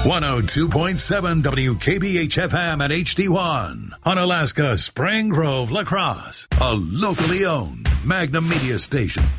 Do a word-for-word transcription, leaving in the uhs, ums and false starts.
one oh two point seven W K B H F M at H D one. On Alaska's Spring Grove, La Crosse. A locally owned Magnum Media station.